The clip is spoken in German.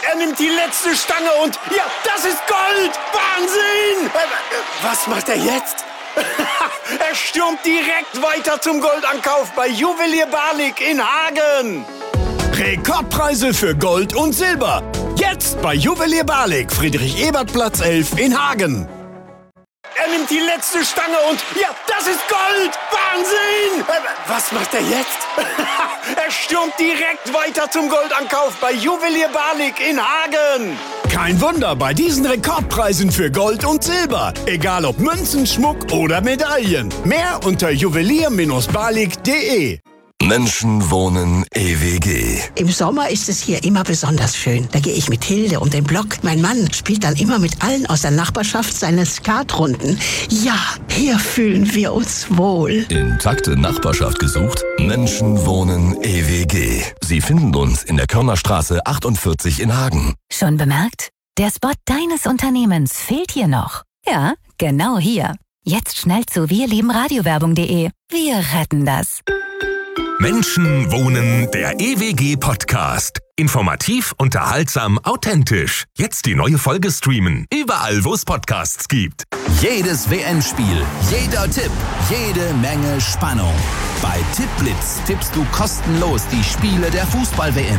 Er nimmt die letzte Stange und ja, das ist Gold! Wahnsinn! Was macht er jetzt? Er stürmt direkt weiter zum Goldankauf bei Juwelier Barlik in Hagen. Rekordpreise für Gold und Silber. Jetzt bei Juwelier Barlik, Friedrich-Ebert-Platz 11 in Hagen. Er nimmt die letzte Stange und ja, das ist Gold! Wahnsinn! Was macht er jetzt? Er stürmt direkt weiter zum Goldankauf bei Juwelier Barlik in Hagen. Kein Wunder bei diesen Rekordpreisen für Gold und Silber. Egal ob Münzen, Schmuck oder Medaillen. Mehr unter juwelier-barlik.de. Menschen wohnen EWG. Im Sommer ist es hier immer besonders schön. Da gehe ich mit Hilde um den Block. Mein Mann spielt dann immer mit allen aus der Nachbarschaft seine Skatrunden. Ja, hier fühlen wir uns wohl. Intakte Nachbarschaft gesucht? Menschen wohnen EWG. Sie finden uns in der Körnerstraße 48 in Hagen. Schon bemerkt? Der Spot deines Unternehmens fehlt hier noch. Ja, genau hier. Jetzt schnell zu wirliebenradiowerbung.de. Wir retten das. Menschen wohnen, der EWG-Podcast. Informativ, unterhaltsam, authentisch. Jetzt die neue Folge streamen. Überall, wo es Podcasts gibt. Jedes WM-Spiel, jeder Tipp, jede Menge Spannung. Bei Tippblitz tippst du kostenlos die Spiele der Fußball-WM.